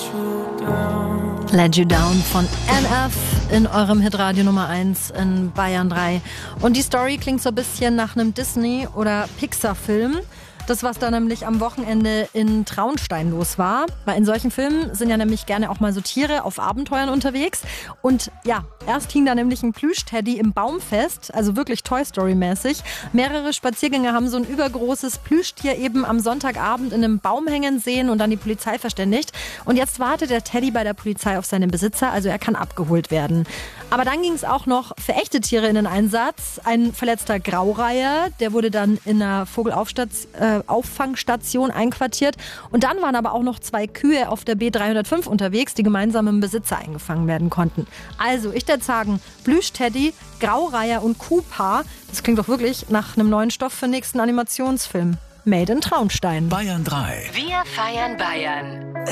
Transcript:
Let You Down von NF in eurem Hitradio Nummer 1 in Bayern 3. Und die Story klingt so ein bisschen nach einem Disney- oder Pixar-Film. Das, was da nämlich am Wochenende in Traunstein los war. Weil in solchen Filmen sind ja nämlich gerne auch mal so Tiere auf Abenteuern unterwegs. Und ja, erst hing da nämlich ein Plüschteddy im Baum fest, also wirklich Toy Story-mäßig. Mehrere Spaziergänger haben so ein übergroßes Plüschtier eben am Sonntagabend in einem Baum hängen sehen und dann die Polizei verständigt. Und jetzt wartet der Teddy bei der Polizei auf seinen Besitzer, also er kann abgeholt werden. Aber dann ging es auch noch für echte Tiere in den Einsatz. Ein verletzter Graureiher, der wurde dann in einer Vogelauffangstation einquartiert. Und dann waren aber auch noch 2 Kühe auf der B305 unterwegs, die gemeinsam im Besitzer eingefangen werden konnten. Also, ich würde sagen, Plüschteddy, Graureiher und Kuhpaar, das klingt doch wirklich nach einem neuen Stoff für den nächsten Animationsfilm. Made in Traunstein. Bayern 3. Wir feiern Bayern.